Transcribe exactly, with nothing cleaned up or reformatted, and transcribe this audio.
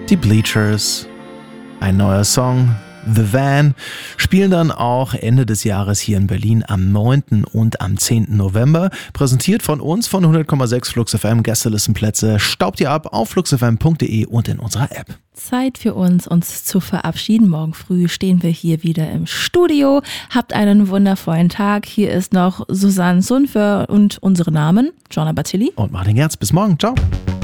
die Bleachers. Ein neuer Song, The Van, spielen dann auch Ende des Jahres hier in Berlin am neunten und am zehnten November. Präsentiert von uns von hundert Komma sechs Flux F M. Gästelistenplätze staubt ihr ab auf fluxfm punkt de und in unserer App. Zeit für uns, uns zu verabschieden. Morgen früh stehen wir hier wieder im Studio. Habt einen wundervollen Tag. Hier ist noch Susanne Sunfer und unsere Namen, Jonna Bartilli und Martin Gerz. Bis morgen. Ciao.